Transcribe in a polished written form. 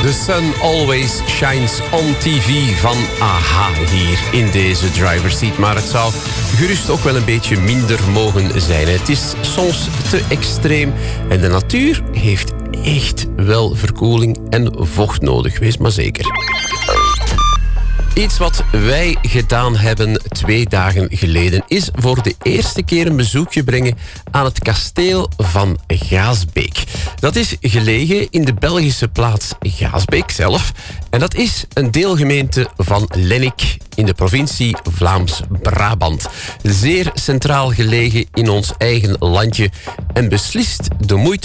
The sun always shines on TV van AHA hier in deze driver's seat. Maar het zou gerust ook wel een beetje minder mogen zijn. Het is soms te extreem en de natuur heeft echt wel verkoeling en vocht nodig. Wees maar zeker. Iets wat wij gedaan hebben 2 dagen geleden is voor de eerste keer een bezoekje brengen aan het kasteel van Gaasbeek. Dat is gelegen in de Belgische plaats Gaasbeek zelf. En dat is een deelgemeente van Lennik in de provincie Vlaams-Brabant. Zeer centraal gelegen in ons eigen landje en beslist de moeite